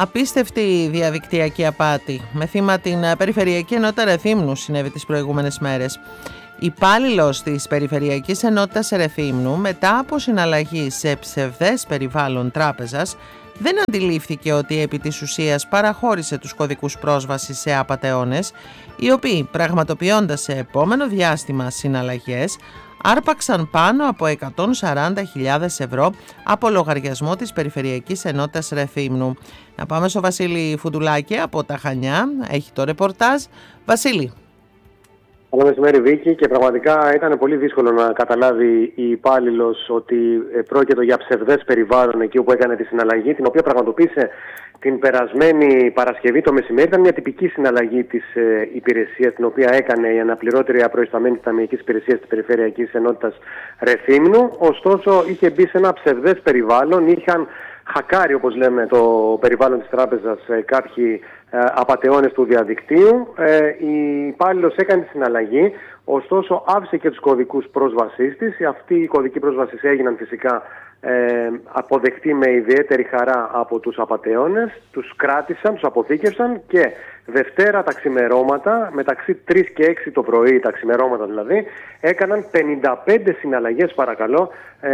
Απίστευτη διαδικτυακή απάτη. Με θύμα την Περιφερειακή Ενότητα Ρεθύμνου συνέβη τις προηγούμενες μέρες. Υπάλληλος της Περιφερειακής Ενότητας Ρεθύμνου, μετά από συναλλαγή σε ψευδές περιβάλλον τράπεζας, δεν αντιλήφθηκε ότι επί της ουσίας παραχώρησε τους κωδικούς πρόσβασης σε απατεώνες, οι οποίοι, πραγματοποιώντας σε επόμενο διάστημα συναλλαγές, άρπαξαν πάνω από 140.000 ευρώ από λογαριασμό της Περιφερειακής Ενότητας Ρεθύμνου. Να πάμε στο Βασίλη Φουντουλάκη από τα Χανιά. Έχει το ρεπορτάζ. Βασίλη. Καλό μεσημέρι, Βίκη, και πραγματικά ήταν πολύ δύσκολο να καταλάβει η υπάλληλος ότι πρόκειται για ψευδές περιβάλλον εκεί όπου έκανε τη συναλλαγή, την οποία πραγματοποίησε την περασμένη Παρασκευή το μεσημέρι. Ήταν μια τυπική συναλλαγή της υπηρεσίας, την οποία έκανε η αναπληρώτρια προϊσταμένη της Ταμειακής Υπηρεσίας της Περιφερειακής Ενότητας Ρεθύμνου. Ωστόσο, είχε μπει σε ένα ψευδές περιβάλλον, είχαν χακάρει, όπως λέμε, το περιβάλλον της τράπεζας κάποιοι απατεώνες του διαδικτύου. Η υπάλληλος έκανε τη συναλλαγή, ωστόσο άφησε και τους κωδικούς πρόσβασής της. Αυτοί οι κωδικοί πρόσβασης έγιναν φυσικά αποδεκτοί με ιδιαίτερη χαρά από τους απατεώνες. Τους κράτησαν, τους αποθήκευσαν και Δευτέρα τα ξημερώματα, μεταξύ 3 και 6 το πρωί, τα ξημερώματα δηλαδή, έκαναν 55 συναλλαγές, παρακαλώ,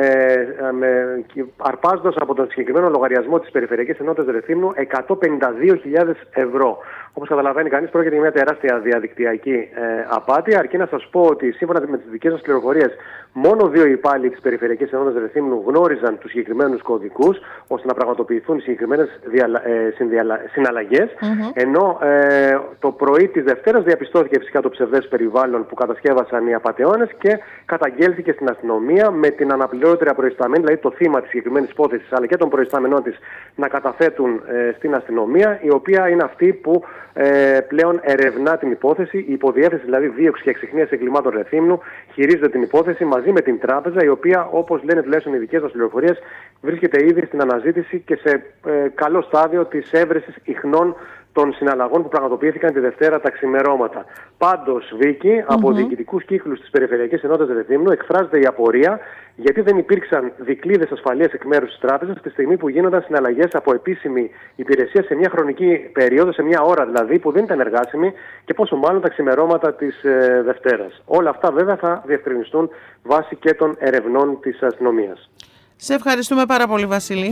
αρπάζοντας από τον συγκεκριμένο λογαριασμό της Περιφερειακής Ενότητας Ρεθύμνου 152.000 ευρώ. Όπως καταλαβαίνει κανείς, πρόκειται για μια τεράστια διαδικτυακή απάτη. Αρκεί να σας πω ότι σύμφωνα με τις δικές μας πληροφορίες, μόνο 2 υπάλληλοι της Περιφερειακής Ενότητας Ρεθύμνου γνώριζαν τους συγκεκριμένους κωδικούς, ώστε να πραγματοποιηθούν οι συγκεκριμένες συναλλαγές. Ενώ το πρωί της Δευτέρας διαπιστώθηκε φυσικά το ψευδές περιβάλλον που κατασκεύασαν οι απατεώνες και καταγγέλθηκε στην αστυνομία, με την αναπληρώτρια προϊσταμένη, δηλαδή το θύμα της συγκεκριμένης υπόθεσης, αλλά και τον προϊστάμενό της, να καταθέτουν στην αστυνομία, η οποία είναι αυτή που πλέον ερευνά την υπόθεση. Η υποδιεύθυνση, δηλαδή δίωξη και εξυχνίαση εγκλημάτων Ρεθύμνου, χειρίζεται την υπόθεση μαζί με την τράπεζα, η οποία, όπως λένε τουλάχιστον οι δικές μας πληροφορίες, βρίσκεται ήδη στην αναζήτηση και σε καλό στάδιο της έβρεσης ιχνών των συναλλαγών που πραγματοποιήθηκαν τη Δευτέρα τα ξημερώματα. Πάντως, Βίκη, από διοικητικούς κύκλους της Περιφερειακής Ενότητας Ρεθύμνου εκφράζεται η απορία γιατί δεν υπήρξαν δικλείδες ασφαλείας εκ μέρους της τράπεζας τη στιγμή που γίνονταν συναλλαγές από επίσημη υπηρεσία σε μια χρονική περίοδο, σε μια ώρα δηλαδή, που δεν ήταν εργάσιμη, και πόσο μάλλον τα ξημερώματα της Δευτέρας. Όλα αυτά βέβαια θα διευκρινιστούν βάσει και των ερευνών της αστυνομίας. Σε ευχαριστούμε πάρα πολύ, Βασίλη.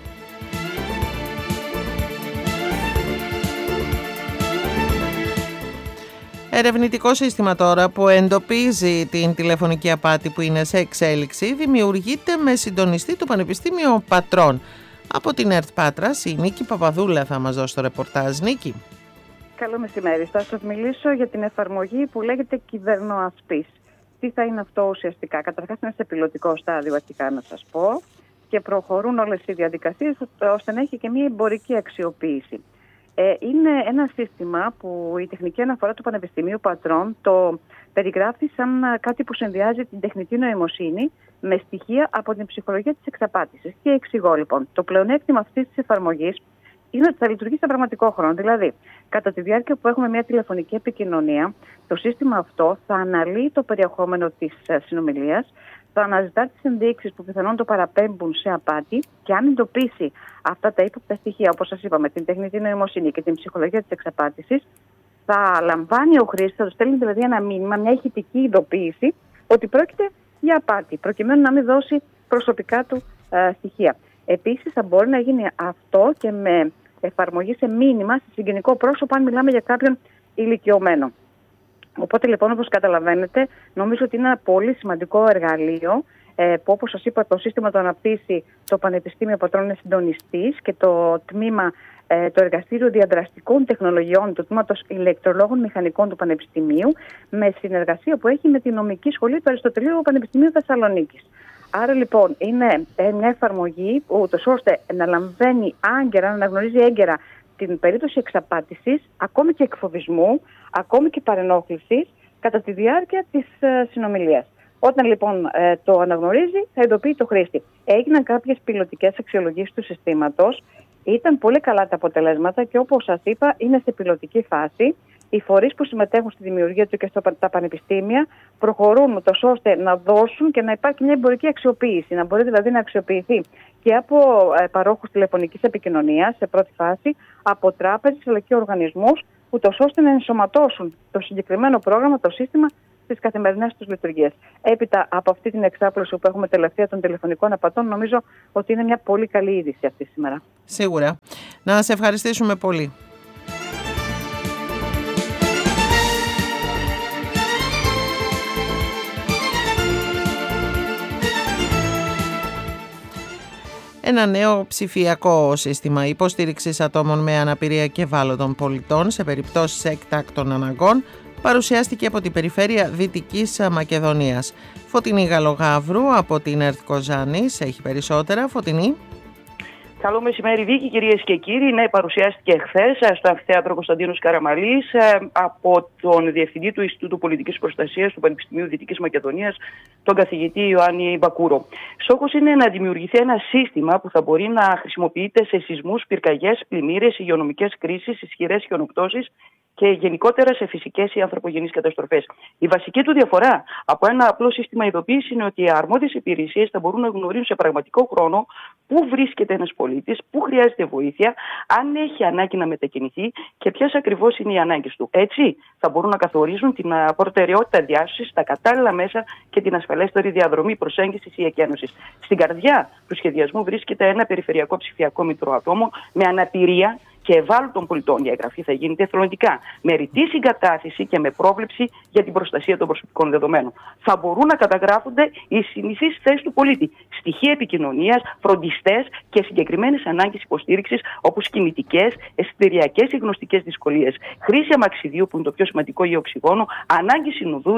Ερευνητικό σύστημα τώρα που εντοπίζει την τηλεφωνική απάτη που είναι σε εξέλιξη δημιουργείται με συντονιστή το Πανεπιστήμιο Πατρών. Από την ΕΡΤ Πάτρας, η Νίκη Παπαδούλα θα μας δώσει το ρεπορτάζ. Νίκη. Καλό μεσημέρι. Θα σας μιλήσω για την εφαρμογή που λέγεται Κυβερνοασπής. Τι θα είναι αυτό ουσιαστικά? Καταρχάς είναι σε πιλωτικό στάδιο, αρχικά να σας πω, και προχωρούν όλες οι διαδικασίες ώστε να έχει και μια εμπορική αξιοποίηση. Είναι ένα σύστημα που η τεχνική αναφορά του Πανεπιστημίου Πατρών το περιγράφει σαν κάτι που συνδυάζει την τεχνητή νοημοσύνη με στοιχεία από την ψυχολογία της εξαπάτησης. Και εξηγώ λοιπόν. Το πλεονέκτημα αυτής της εφαρμογής είναι ότι θα λειτουργεί σε πραγματικό χρόνο. Δηλαδή, κατά τη διάρκεια που έχουμε μια τηλεφωνική επικοινωνία, το σύστημα αυτό θα αναλύει το περιεχόμενο της συνομιλίας, θα αναζητά τις ενδείξεις που πιθανόν το παραπέμπουν σε απάτη, και αν εντοπίσει αυτά τα ύποπτα στοιχεία, όπως σας είπαμε, την τεχνητή νοημοσύνη και την ψυχολογία της εξαπάτησης, θα λαμβάνει ο χρήστης, θα του στέλνει δηλαδή ένα μήνυμα, μια ηχητική ειδοποίηση ότι πρόκειται για απάτη, προκειμένου να μην δώσει προσωπικά του στοιχεία. Επίσης, θα μπορεί να γίνει αυτό και με εφαρμογή σε μήνυμα σε συγγενικό πρόσωπο, αν μιλάμε για κάποιον ηλικιωμένο. Οπότε λοιπόν, όπως καταλαβαίνετε, νομίζω ότι είναι ένα πολύ σημαντικό εργαλείο που, όπως σας είπα, το σύστημα το αναπτύσσει το Πανεπιστήμιο Πατρών, είναι συντονιστής, και το τμήμα, το Εργαστήριο Διαδραστικών Τεχνολογιών του Τμήματος Ηλεκτρολόγων Μηχανικών του Πανεπιστημίου, με συνεργασία που έχει με τη Νομική Σχολή του Αριστοτελείου Πανεπιστημίου Θεσσαλονίκης. Άρα λοιπόν είναι μια εφαρμογή ούτως ώστε να λαμβάνει άγκαιρα, να αναγνωρίζει έγκαιρα την περίπτωση εξαπάτησης, ακόμη και εκφοβισμού, ακόμη και παρενόχλησης κατά τη διάρκεια της συνομιλίας. Όταν λοιπόν το αναγνωρίζει, θα ειδοποιεί το χρήστη. Έγιναν κάποιες πιλωτικές αξιολογήσεις του συστήματος. Ήταν πολύ καλά τα αποτελέσματα και, όπως σας είπα, είναι σε πιλωτική φάση. οι φορείς που συμμετέχουν στη δημιουργία του και στα πανεπιστήμια προχωρούν τόσο ώστε να δώσουν και να υπάρχει μια εμπορική αξιοποίηση, να μπορεί δηλαδή να αξιοποιηθεί και από παρόχους τηλεφωνικής επικοινωνίας σε πρώτη φάση, από τράπεζες αλλά και οργανισμούς, ούτως ώστε να ενσωματώσουν το συγκεκριμένο πρόγραμμα, το σύστημα, στις καθημερινές τους λειτουργίες. Έπειτα από αυτή την εξάπλωση που έχουμε τελευταία των τηλεφωνικών απατών, νομίζω ότι είναι μια πολύ καλή είδηση αυτή σήμερα. Σίγουρα. Να σε ευχαριστήσουμε πολύ. Ένα νέο ψηφιακό σύστημα υποστήριξης ατόμων με αναπηρία και ευάλωτων πολιτών σε περιπτώσεις έκτακτων αναγκών παρουσιάστηκε από την περιφέρεια Δυτικής Μακεδονίας. Φωτεινή Γαλογαύρου από την ΕΡΤ Κοζάνης έχει περισσότερα. Φωτεινή. Καλό μεσημέρι, Βίκη, κυρίες και κύριοι. Ναι, παρουσιάστηκε χθες στο Αμφιθέατρο Κωνσταντίνος Καραμαλής από τον Διευθυντή του Ινστιτούτου Πολιτικής Προστασίας του Πανεπιστημίου Δυτικής Μακεδονίας, τον καθηγητή Ιωάννη Μπακούρο. Στόχος είναι να δημιουργηθεί ένα σύστημα που θα μπορεί να χρησιμοποιείται σε σεισμούς, πυρκαγιές, πλημμύρες, υγειονομικές κρίσεις, ισχυρές χιονοπτώσεις και γενικότερα σε φυσικές ή ανθρωπογενείς καταστροφές. Η βασική του διαφορά από ένα απλό σύστημα ειδοποίησης είναι ότι οι αρμόδιες υπηρεσίες θα μπορούν να γνωρίζουν σε πραγματικό χρόνο πού βρίσκεται ένας πολίτης, πού χρειάζεται βοήθεια, αν έχει ανάγκη να μετακινηθεί και ποιες ακριβώς είναι οι ανάγκες του. Έτσι, θα μπορούν να καθορίζουν την προτεραιότητα διάσωσης, τα κατάλληλα μέσα και την ασφαλέστερη διαδρομή προσέγγισης ή εκένωσης. Στην καρδιά του σχεδιασμού βρίσκεται ένα περιφερειακό ψηφιακό μητρό ατόμων με αναπηρία και ευάλωτων πολιτών. Η εγγραφή θα γίνεται εθελοντικά, με ρητή συγκατάθεση και με πρόβλεψη για την προστασία των προσωπικών δεδομένων. Θα μπορούν να καταγράφονται οι συνηθείς θέσεις του πολίτη, στοιχεία επικοινωνίας, φροντιστές και συγκεκριμένες ανάγκες υποστήριξης, όπως κινητικές, αισθητεριακές ή γνωστικές δυσκολίες. Χρήση αμαξιδίου, που είναι το πιο σημαντικό, ή οξυγόνο, ανάγκη συνοδού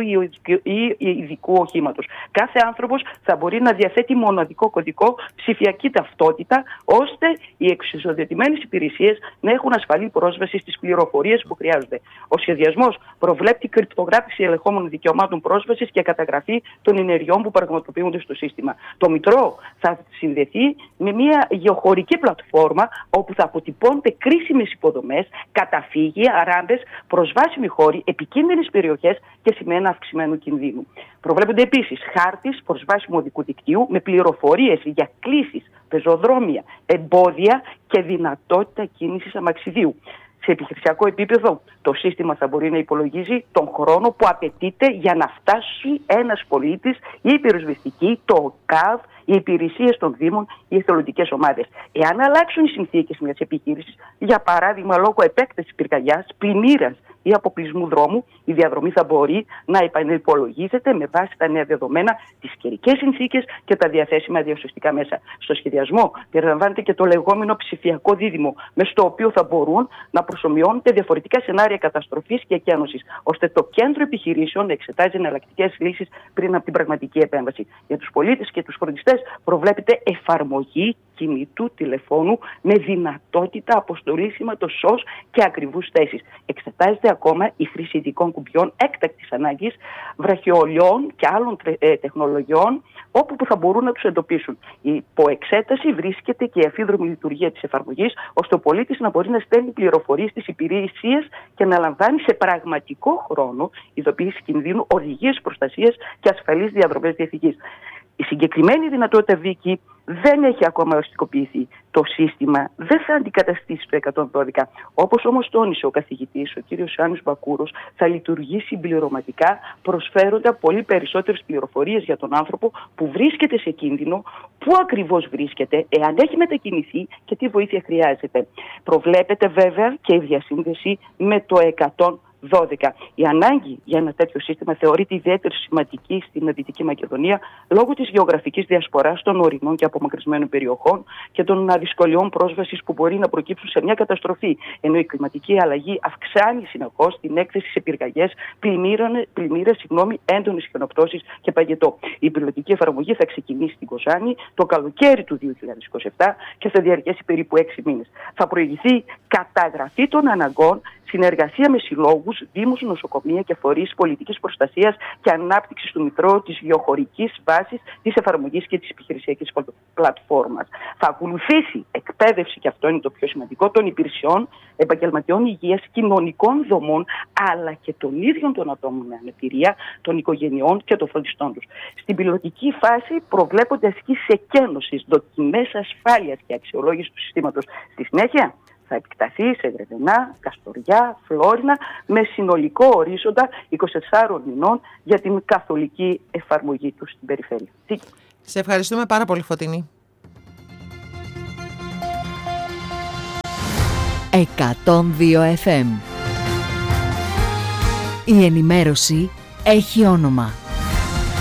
ή ειδικού οχήματος. Κάθε άνθρωπος θα μπορεί να διαθέτει μοναδικό κωδικό, ψηφιακή ταυτότητα, ώστε οι εξισοδετημένες υπηρεσίες να έχουν ασφαλή πρόσβαση στις πληροφορίες που χρειάζονται. Ο σχεδιασμός προβλέπει κρυπτογράφηση ελεγχόμενων δικαιωμάτων πρόσβασης και καταγραφή των ενεργειών που πραγματοποιούνται στο σύστημα. Το Μητρό θα συνδεθεί με μια γεωχωρική πλατφόρμα όπου θα αποτυπώνται κρίσιμες υποδομές, καταφύγια, ράμπες, προσβάσιμοι χώροι, επικίνδυνες περιοχές και σημαία αυξημένου κινδύνου. Προβλέπονται επίσης χάρτης προσβάσιμου οδικού δικτύου με πληροφορίες για κλήσεις, πεζοδρόμια, εμπόδια και δυνατότητα κίνησης αμαξιδίου. Σε επιχειρησιακό επίπεδο, το σύστημα θα μπορεί να υπολογίζει τον χρόνο που απαιτείται για να φτάσει ένας πολίτης, η πυροσβεστική, το ΚΑΒ, οι υπηρεσίες των Δήμων, οι εθελοντικές ομάδες. Εάν αλλάξουν οι συνθήκες μιας επιχείρησης, για παράδειγμα λόγω επέκτασης πυρκαγιάς, πλημμύρας ή αποκλεισμού δρόμου, η διαδρομή θα μπορεί να επανυπολογίζεται με βάση τα νέα δεδομένα, τις καιρικές συνθήκες και τα διαθέσιμα διασωστικά μέσα. Στο σχεδιασμό περιλαμβάνεται και το λεγόμενο ψηφιακό δίδυμο, μες στο οποίο θα μπορούν να προσομοιώνονται διαφορετικά σενάρια καταστροφής και εκένωσης, ώστε το κέντρο επιχειρήσεων να εξετάζει εναλλακτικές λύσεις πριν από την πραγματική επέμβαση. Για τους πολίτες και τους φροντιστές προβλέπεται εφαρμογή κινητού τηλεφώνου με δυνατότητα αποστολής σήματος ΣΟΣ και ακριβούς θέσης. Εξετάζεται ακόμα η χρήση ειδικών κουμπιών έκτακτης ανάγκης, βραχιολιών και άλλων τεχνολογιών, όπου θα μπορούν να τους εντοπίσουν. Υπό εξέταση βρίσκεται και η αφίδρομη λειτουργία της εφαρμογής, ώστε ο πολίτης να μπορεί να στέλνει πληροφορίες στις υπηρεσίες και να λαμβάνει σε πραγματικό χρόνο ειδοποιήσεις κινδύνου, οδηγίες προστασίας και ασφαλείς διαδρομές διαθήκης. Η συγκεκριμένη δυνατότητα, Βίκη, δεν έχει ακόμα οριστικοποιηθεί. Το σύστημα δεν θα αντικαταστήσει το 112. Όπως όμως τόνισε ο καθηγητής, ο κ. Ιωάννης Μπακούρος, θα λειτουργήσει συμπληρωματικά, προσφέροντα πολύ περισσότερες πληροφορίες για τον άνθρωπο που βρίσκεται σε κίνδυνο, πού ακριβώς βρίσκεται, εάν έχει μετακινηθεί και τι βοήθεια χρειάζεται. Προβλέπεται βέβαια και η διασύνδεση με το 112. Η ανάγκη για ένα τέτοιο σύστημα θεωρείται ιδιαίτερα σημαντική στην Δυτική Μακεδονία λόγω της γεωγραφικής διασποράς των ορεινών και απομακρυσμένων περιοχών και των δυσκολιών πρόσβασης που μπορεί να προκύψουν σε μια καταστροφή. Ενώ η κλιματική αλλαγή αυξάνει συνεχώς την έκθεση σε πυρκαγιές, πλημμύρες, έντονες χιονοπτώσεις και παγετό. Η πιλωτική εφαρμογή θα ξεκινήσει στην Κοζάνη το καλοκαίρι του 2027 και θα διαρκέσει περίπου 6 μήνες. Θα προηγηθεί καταγραφή των αναγκών συνεργασία με συλλόγους, δήμους, νοσοκομεία και φορείς πολιτικής προστασίας και ανάπτυξης του Μητρώου της βιοχωρικής βάσης της εφαρμογής και της επιχειρησιακής πλατφόρμας. Θα ακολουθήσει εκπαίδευση, και αυτό είναι το πιο σημαντικό, των υπηρεσιών, επαγγελματιών υγείας, κοινωνικών δομών, αλλά και των ίδιων των ατόμων με αναπηρία, των οικογενειών και των φροντιστών τους. Στην πιλωτική φάση προβλέπονται ασκήσεις εκένωσης, δοκιμές ασφάλειας και αξιολόγηση του συστήματος. Στη συνέχεια θα επεκταθεί σε Γρεβενά, Καστοριά, Φλόρινα, με συνολικό ορίζοντα 24 μηνών για την καθολική εφαρμογή του στην περιφέρεια. Σε ευχαριστούμε πάρα πολύ, Φωτεινή. 102 FM. Η ενημέρωση έχει όνομα.